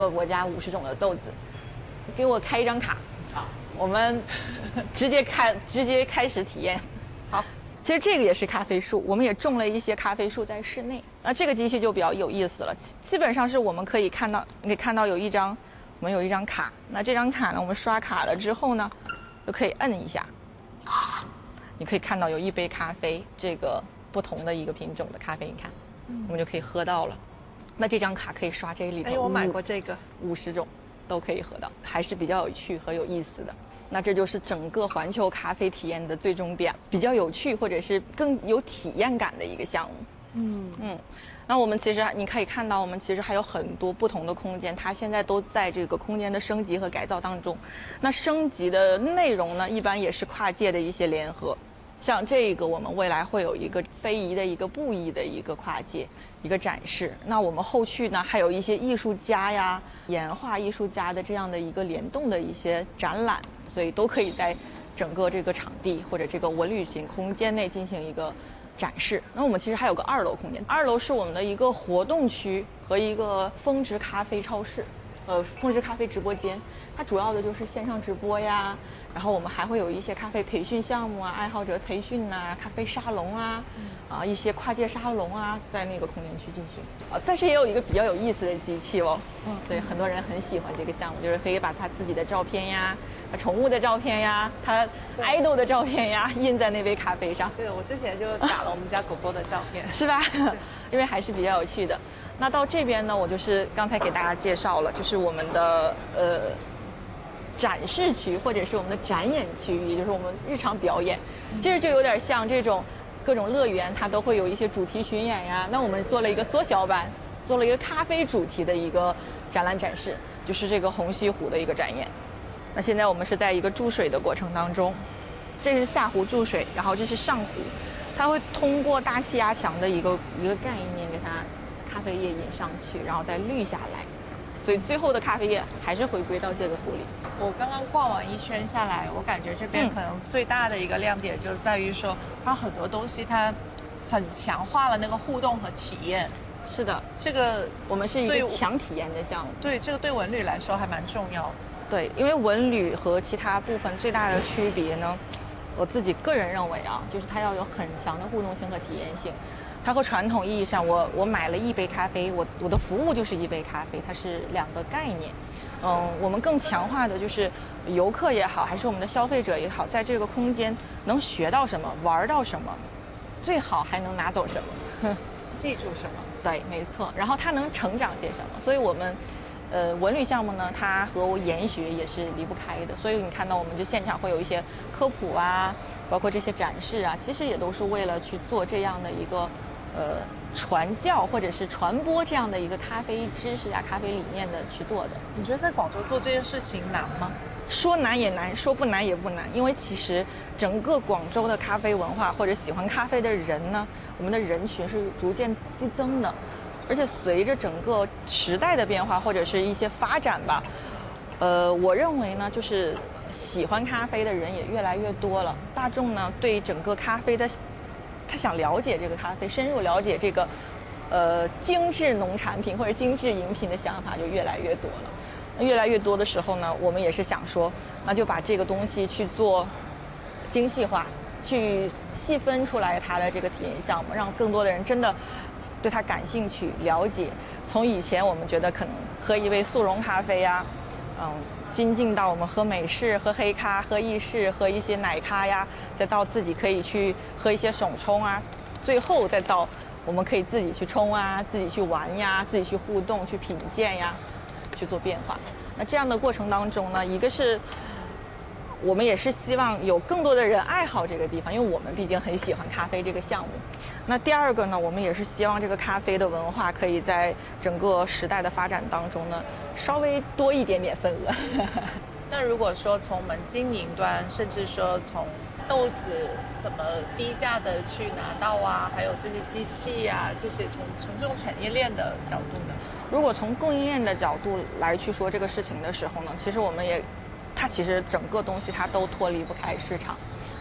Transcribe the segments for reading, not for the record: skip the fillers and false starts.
个国家50种的豆子，给我开一张卡，我们直接开始体验。好，其实这个也是咖啡树，我们也种了一些咖啡树在室内。那这个机器就比较有意思了，基本上是我们可以看到，你可以看到我们有一张卡。那这张卡呢，我们刷卡了之后呢，就可以摁一下，你可以看到有1杯咖啡，这个不同的一个品种的咖啡，你看，我们就可以喝到了。那这张卡可以刷这里头， 哎，我买过这个 ，50种都可以喝到，还是比较有趣和有意思的。那这就是整个环球咖啡体验的最终点，比较有趣或者是更有体验感的一个项目。那我们其实你可以看到，我们其实还有很多不同的空间，它现在都在这个空间的升级和改造当中。那升级的内容呢，一般也是跨界的一些联合。像这个，我们未来会有一个非遗的一个布艺的一个跨界一个展示。那我们后续呢，还有一些艺术家呀、岩画艺术家的这样的一个联动的一些展览，所以都可以在整个这个场地或者这个文旅型空间内进行一个展示。那我们其实还有个2楼空间，2楼是我们的一个活动区和一个峰值咖啡超市，峰值咖啡直播间，它主要的就是线上直播呀，然后我们还会有一些咖啡培训项目啊，爱好者培训呐、咖啡沙龙啊，一些跨界沙龙啊，在那个空间去进行。但是也有一个比较有意思的机器哦，所以很多人很喜欢这个项目，就是可以把他自己的照片呀、宠物的照片呀、他idol的照片呀印在那杯咖啡上。 对，我之前就打了我们家狗狗的照片， 是吧？因为还是比较有趣的。那到这边呢，我就是刚才给大家介绍了，就是我们的展示区或者是我们的展演区，也就是我们日常表演，其实就有点像这种各种乐园，它都会有一些主题巡演呀。那我们做了一个缩小版，做了一个咖啡主题的一个展览展示，就是这个红西湖的一个展演。那现在我们是在一个注水的过程当中，这是下湖注水，然后这是上湖，它会通过大气压强的一个概念给它咖啡液引上去，然后再滤下来，所以最后的咖啡液还是回归到这个湖里。 我刚刚逛完一圈下来，我感觉这边可能最大的一个亮点就在于说，它很多东西它很强化了那个互动和体验。 是的， 这个我们是一个强体验的项目。 对，这个对文旅来说还蛮重要。 对，因为文旅和其他部分最大的区别呢，我自己个人认为啊，就是它要有很强的互动性和体验性。它和传统意义上，我买了1杯咖啡，我的服务就是1杯咖啡，它是2个概念。我们更强化的就是游客也好，还是我们的消费者也好，在这个空间能学到什么，玩到什么，最好还能拿走什么， 记住什么。 对，没错。然后它能成长些什么？所以我们，文旅项目呢，它和研学也是离不开的。所以你看到我们这现场会有一些科普啊，包括这些展示啊，其实也都是为了去做这样的一个。传教或者是传播这样的一个咖啡知识啊、咖啡理念的去做的。 你觉得在广州做这件事情难吗？ 说难也难，说不难也不难，因为其实整个广州的咖啡文化或者喜欢咖啡的人呢，我们的人群是逐渐递增的，而且随着整个时代的变化或者是一些发展吧，我认为呢，就是喜欢咖啡的人也越来越多了，大众呢对整个咖啡的。他想了解这个咖啡，深入了解这个，精致农产品或者精致饮品的想法就越来越多了。越来越多的时候呢，我们也是想说，那就把这个东西去做精细化，去细分出来它的这个体验项目，让更多的人真的对它感兴趣、了解。从以前我们觉得可能喝一杯速溶咖啡呀，精进到我们喝美式、喝黑咖、喝意式、喝一些奶咖呀，再到自己可以去喝一些手冲啊，最后再到我们可以自己去冲啊、自己去玩呀、自己去互动、去品鉴呀，去做变化。那这样的过程当中呢，一个是我们也是希望有更多的人爱好这个地方，因为我们毕竟很喜欢咖啡这个项目。那第二个呢，我们也是希望这个咖啡的文化可以在整个时代的发展当中呢，稍微多一点点份额。 那如果说从我们经营端，甚至说从豆子怎么低价的去拿到啊，还有这些机器啊，这些从这种产业链的角度呢？ 如果从供应链的角度来去说这个事情的时候呢，其实我们也，它其实整个东西它都脱离不开市场。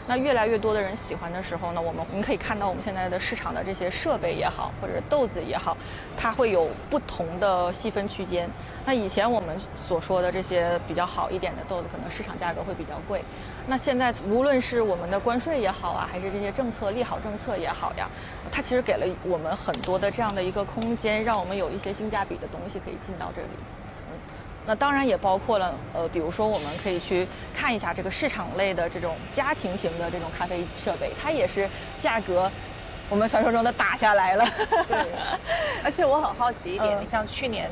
那越来越多的人喜欢的时候呢，我们可以看到我们现在的市场的这些设备也好，或者豆子也好，它会有不同的细分区间。那以前我们所说的这些比较好一点的豆子，可能市场价格会比较贵。那现在无论是我们的关税也好啊，还是这些政策利好政策也好呀，它其实给了我们很多的这样的一个空间，让我们有一些性价比的东西可以进到这里。那当然也包括了比如说我们可以去看一下这个市场类的这种家庭型的这种咖啡设备，它也是价格我们传说中的打下来了。 对，而且我很好奇一点，你像去年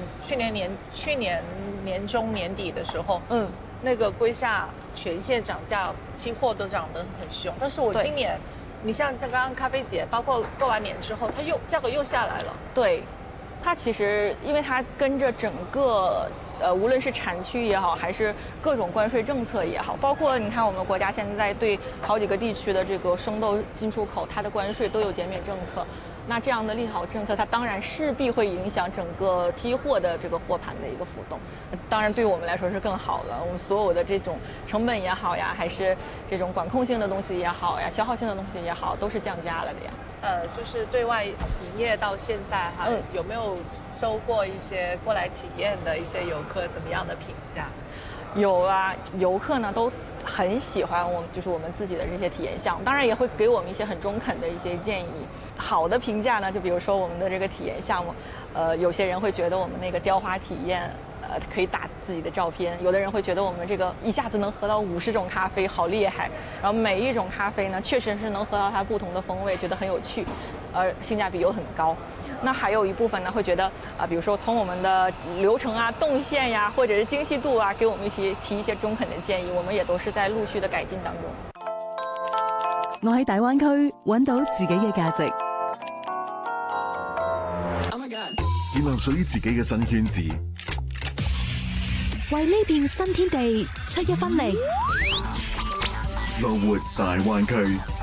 年中年底的时候，那个瑰夏全线涨价，期货都涨得很凶。但是我今年，你像刚刚咖啡节，包括过完年之后，它价格又下来了。 对，它其实因为它跟着整个无论是产区也好，还是各种关税政策也好，包括你看我们国家现在对好几个地区的这个生豆进出口，它的关税都有减免政策。那这样的利好政策，它当然势必会影响整个期货的这个货盘的一个浮动。当然对我们来说是更好了，我们所有的这种成本也好呀，还是这种管控性的东西也好呀，消耗性的东西也好，都是降价了的呀。 就是对外营业到现在哈，有没有收过一些过来体验的一些游客怎么样的评价？ 有啊，游客呢都很喜欢就是我们自己的这些体验项目，当然也会给我们一些很中肯的一些建议。好的评价呢，就比如说我们的这个体验项目，有些人会觉得我们那个雕花体验，可以打自己的照片；有的人会觉得我们这个一下子能喝到50种咖啡，好厉害。然后每一种咖啡呢，确实是能喝到它不同的风味，觉得很有趣，性价比又很高。那还有一部分呢，会觉得比如说從我們的流程啊、動線呀，或者是精細度啊，給我們提一些中肯的建議，我們也都是在陸續的改進當中。 我喺大灣區揾到自己嘅價值， 建立屬於自己嘅新圈子， 為呢片新天地出一分力。 樂活大灣區。